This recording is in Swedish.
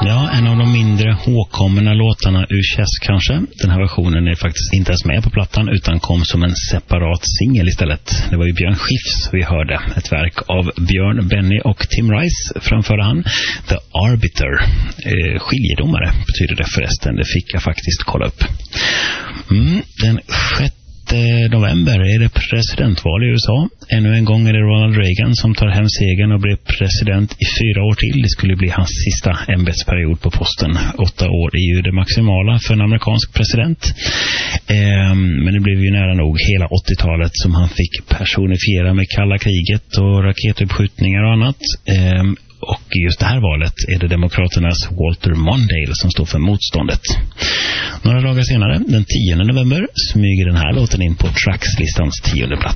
Ja, en av de mindre hågkomna låtarna ur Chess kanske. Den här versionen är faktiskt inte ens med på plattan utan kom som en separat singel istället. Det var ju Björn Skifs vi hörde. Ett verk av Björn, Benny och Tim Rice framförde han. The Arbiter. Skiljedomare betyder det förresten. Det fick jag faktiskt kolla upp. Den 6 november är det presidentval i USA. Ännu en gång är det Ronald Reagan som tar hem segern och blir president i 4 år till. Det skulle bli hans sista ämbetsperiod på posten. 8 år är ju det maximala för en amerikansk president. Men det blev ju nära nog hela 80-talet som han fick personifiera med kalla kriget och raketuppskjutningar och annat. Och just det här valet är det demokraternas Walter Mondale som står för motståndet. Några dagar senare, den 10 november, smyger den här låten in på Trax-listans 10:e plats.